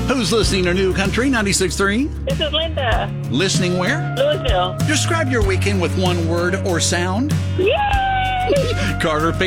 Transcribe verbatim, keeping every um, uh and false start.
Who's listening to New Country ninety-six point three? This is Linda. Listening where? Louisville. Describe your weekend with one word or sound. Yay! Carter